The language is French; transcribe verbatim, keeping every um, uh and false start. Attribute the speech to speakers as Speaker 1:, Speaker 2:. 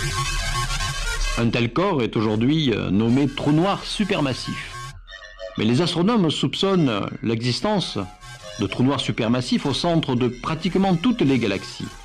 Speaker 1: Un tel corps est aujourd'hui nommé trou noir supermassif. Mais les astronomes soupçonnent l'existence de trous noirs supermassifs au centre de pratiquement toutes les galaxies.